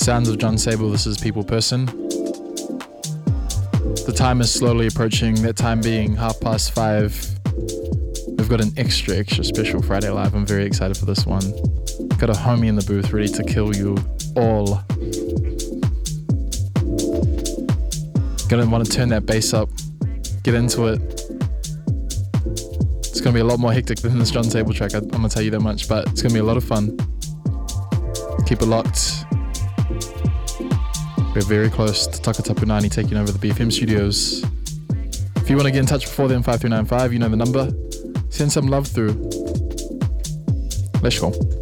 Sounds of John Sable, this is People Person. The time is slowly approaching, that time being 5:30. We've got an extra special Friday Live. I'm very excited for this one. Got a homie in the booth ready to kill you all. Gonna want to turn that bass up, get into it. It's gonna be a lot more hectic than this John Sable track, I'm gonna tell you that much, but it's gonna be a lot of fun. Keep it locked. We're very close to Takatapu Nani taking over the BFM studios. If you want to get in touch before then, 5395, you know the number. Send some love through. Let's go.